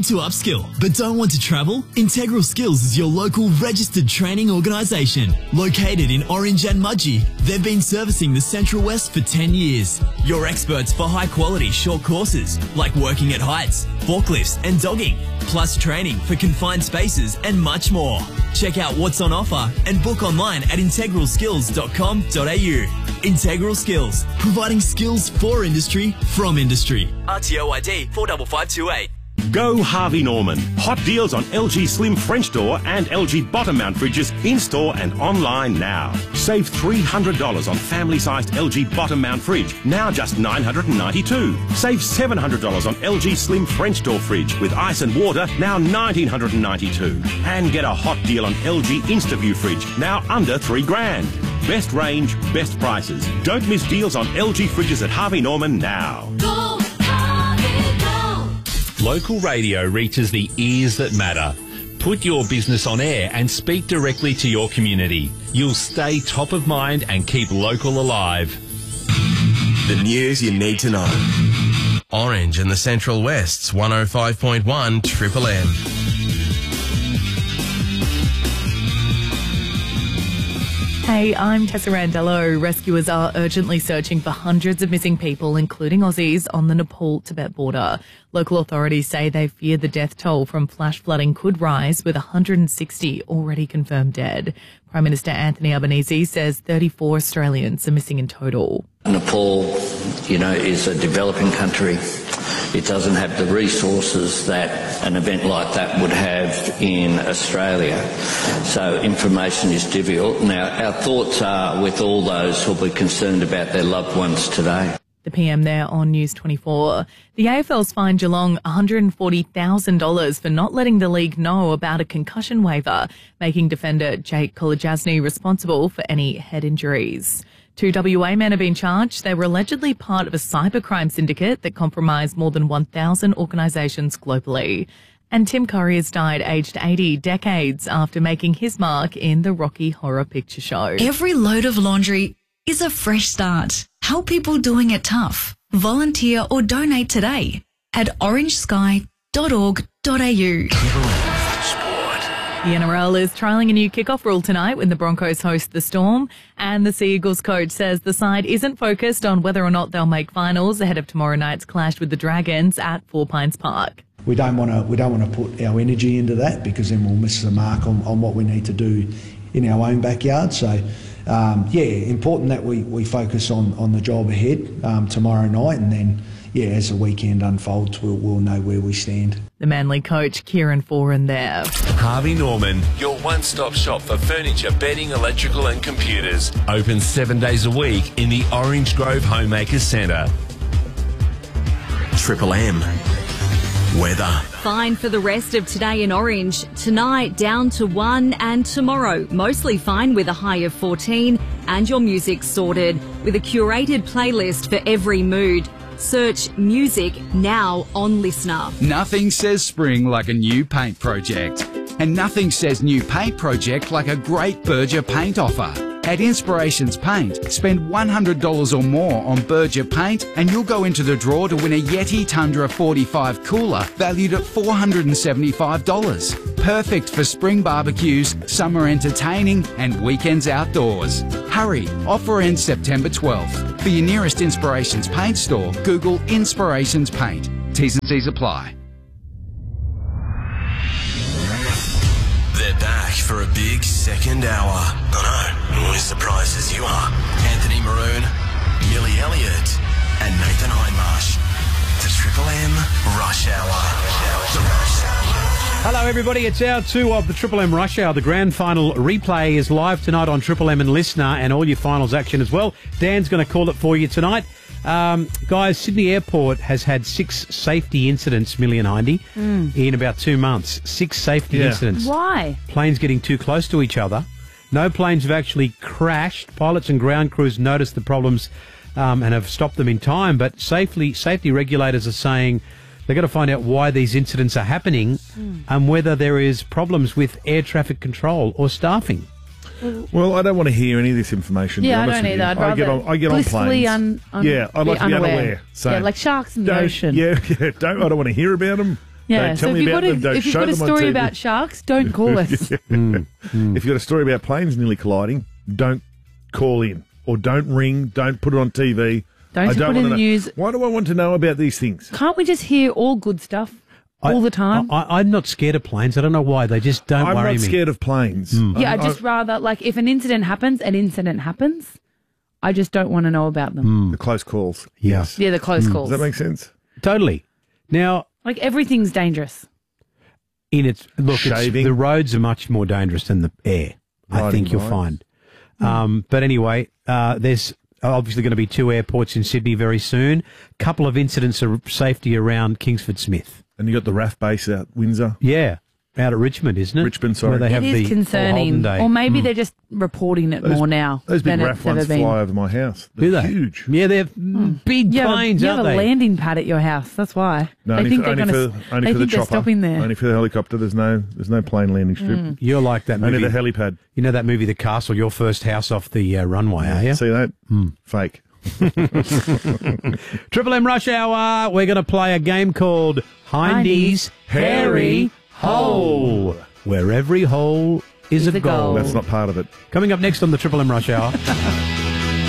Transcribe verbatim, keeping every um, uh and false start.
to upskill but don't want to travel? Integral Skills is your local registered training organisation. Located in Orange and Mudgee, they've been servicing the Central West for ten years. You're experts for high quality short courses like working at heights, forklifts and dogging, plus training for confined spaces and much more. Check out what's on offer and book online at integral skills dot com dot a u. Integral Skills, providing skills for industry from industry. R T O I D four five five two eight. Go Harvey Norman. Hot deals on L G Slim French door and L G bottom mount fridges in-store and online now. Save three hundred dollars on family-sized L G bottom mount fridge, now just nine hundred ninety-two dollars. Save seven hundred dollars on L G Slim French door fridge with ice and water, now one thousand nine hundred ninety-two dollars. And get a hot deal on L G InstaView fridge, now under three grand. Best range, best prices. Don't miss deals on L G fridges at Harvey Norman now. Go, Harvey, go. Local radio reaches the ears that matter. Put your business on air and speak directly to your community. You'll stay top of mind and keep local alive. The news you need to know. Orange and the Central West's one oh five point one Triple M. Hey, I'm Tessa Randello. Rescuers are urgently searching for hundreds of missing people, including Aussies, on the Nepal-Tibet border. Local authorities say they fear the death toll from flash flooding could rise, with one hundred sixty already confirmed dead. Prime Minister Anthony Albanese says thirty-four Australians are missing in total. Nepal, you know, is a developing country. It doesn't have the resources that an event like that would have in Australia. So information is difficult. Now, our thoughts are with all those who will be concerned about their loved ones today. The P M there on News twenty-four. The A F L's fined Geelong one hundred forty thousand dollars for not letting the league know about a concussion waiver, making defender Jake Kolodjasny responsible for any head injuries. Two W A men have been charged. They were allegedly part of a cybercrime syndicate that compromised more than one thousand organisations globally. And Tim Curry has died aged eighty, decades after making his mark in the Rocky Horror Picture Show. Every load of laundry is a fresh start. Help people doing it tough. Volunteer or donate today at orange sky dot org dot a u. The N R L is trialling a new kickoff rule tonight when the Broncos host the Storm, and the Sea Eagles coach says the side isn't focused on whether or not they'll make finals ahead of tomorrow night's clash with the Dragons at Four Pines Park. We don't want to we don't want to put our energy into that because then we'll miss the mark on, on what we need to do in our own backyard. So, um, yeah, important that we, we focus on, on the job ahead um, tomorrow night, and then, yeah, as the weekend unfolds, we'll, we'll know where we stand. The Manly coach, Kieran Foran there. Harvey Norman, your one-stop shop for furniture, bedding, electrical and computers. Open seven days a week in the Orange Grove Homemakers Centre. Triple M. Weather. Fine for the rest of today in Orange. Tonight down to one, and tomorrow mostly fine with a high of fourteen, and your music sorted with a curated playlist for every mood. Search music now on Listener. Nothing says spring like a new paint project. And nothing says new paint project like a great Berger paint offer. At Inspirations Paint, spend one hundred dollars or more on Berger paint and you'll go into the draw to win a Yeti Tundra forty-five cooler valued at four hundred seventy-five dollars. Perfect for spring barbecues, summer entertaining and weekends outdoors. Hurry, offer ends September twelfth. For your nearest Inspirations Paint store, Google Inspirations Paint. T's and C's apply. They're back for a big second hour. I know, we're as surprised as you are. Anthony Maroon, Millie Elliott, and Nathan Hindmarsh. The Triple M Rush Hour. The Rush Hour. Hello everybody, it's hour two of the Triple M Rush Hour. The grand final replay is live tonight on Triple M and Listener, and all your finals action as well. Dan's going to call it for you tonight. Um, guys, Sydney Airport has had six safety incidents, Millie and Hindy, mm. in about two months. Six safety yeah. incidents. Why? Planes getting too close to each other. No planes have actually crashed. Pilots and ground crews noticed the problems um, and have stopped them in time, but safely, safety regulators are saying they've got to find out why these incidents are happening mm. and whether there is problems with air traffic control or staffing. Well, I don't want to hear any of this information. Yeah, I don't either. I'd rather I get on, I get on planes. Un, un, yeah, I'd like to be unaware. unaware. So yeah, like sharks in the ocean. Yeah, yeah. Don't. I don't want to hear about them. Yeah, Don't so tell if me you've about got a, them. Don't if you've show got a them on story T V. about sharks, don't call us. Mm, mm. If you've got a story about planes nearly colliding, don't call in or don't ring. Don't put it on T V. Don't I put don't it want in to the know. news. Why do I want to know about these things? Can't we just hear all good stuff all the time? I, I, I'm not scared of planes. I don't know why. They just don't I'm worry not me. scared of planes. yeah, I'm- I'd just rather, like, if an incident happens, an incident happens. I just don't want to know about them. The close calls. Yes. Yeah, the close Does calls. that make sense? Totally. Now, Like, everything's dangerous. in its look, it's, Shaving. the roads are much more dangerous than the air. I Riding think you'll bikes. find. Um, but anyway, uh, there's obviously going to be two airports in Sydney very soon. Couple of incidents of safety around Kingsford Smith. And you got the R A F base out Windsor. Yeah, out at Richmond, isn't it? Richmond, sorry. Where they It have is the Holden concerning. Day. Or maybe Mm. they're just reporting it Those- more now Those big than R A it's F ever ones been. fly over my house. Do They're they? huge. Yeah, they're big You have, a, planes, you have aren't a they? landing pad at your house. That's why. No, they only think for, they're only going for, to. only They for the think they're chopper. stopping there. Only for the helicopter. There's no there's no plane landing strip. Mm. You're like that movie. Only the helipad. You know that movie, The Castle, your first house off the uh, runway, are you? See that? Fake. Triple M Rush Hour. We're going to play a game called Hindy's Hairy Hole, where every hole is, Is a a goal. goal. That's not part of it. Coming up next on the Triple M Rush Hour.